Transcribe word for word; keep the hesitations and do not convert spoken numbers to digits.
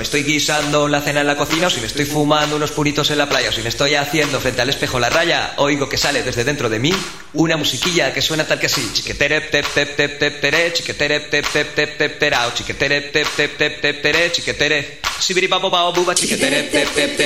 estoy guisando la cena en la cocina, o si me estoy fumando unos puritos en la playa, o si me estoy haciendo frente al espejo la raya, oigo que sale desde dentro de mí una musiquilla que suena tal que así. Chiquetere tep tep tep tep tere, chiquetere tep tep tep tep terao, chiquetere tep tep tep tep tere, chiquetere sibiri papo pao buba, chiquetere tep tep tep